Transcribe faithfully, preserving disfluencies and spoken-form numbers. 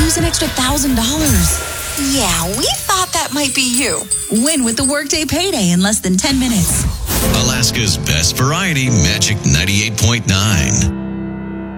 lose an extra one thousand dollars. Yeah, we thought that might be you. Win with the Workday Payday in less than ten minutes. Alaska's best variety, Magic ninety-eight point nine.